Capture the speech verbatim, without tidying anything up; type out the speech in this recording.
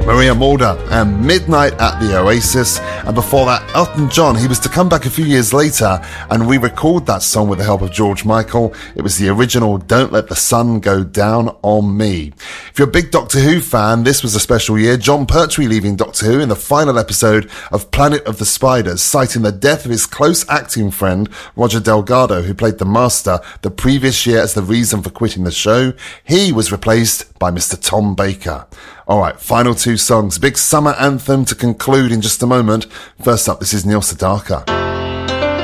Maria Mulder and Midnight at the Oasis. And before that, Elton John. He was to come back a few years later and re-record that song with the help of George Michael. It was the original Don't Let the Sun Go Down on Me. If you're a big Doctor Who fan, this was a special year. Jon Pertwee leaving Doctor Who in the final episode of Planet of the Spiders, citing the death of his close acting friend Roger Delgado, who played the Master the previous year, as the reason for quitting the show. He was replaced by Mister Tom Baker. All right, final two songs. Big summer anthem to conclude in just a moment. First up, this is Neil Sedaka.